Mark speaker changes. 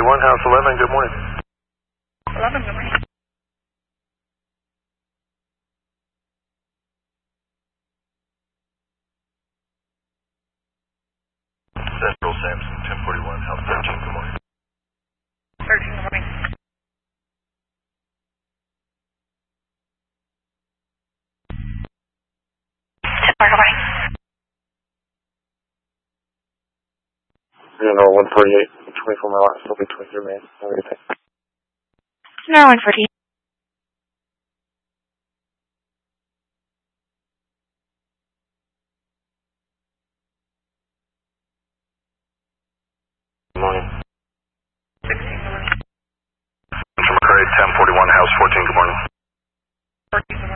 Speaker 1: House 11, good morning.
Speaker 2: 11, good morning.
Speaker 1: Central Samson, 1041, House 13, good morning.
Speaker 2: 13, good morning. Good morning.
Speaker 1: No, 148, 24 mile, still be 23 minutes. Have a good day.
Speaker 2: No, 114.
Speaker 1: Good morning.
Speaker 2: 16, good morning.
Speaker 1: From McCray, 1041, House 14, good morning.
Speaker 2: 14, good morning.